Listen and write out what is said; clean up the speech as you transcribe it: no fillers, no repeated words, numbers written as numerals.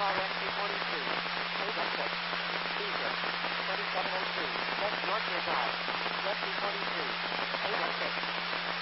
FRS 242. Hold exit. Caesar, 2702, West Yorkshire Drive.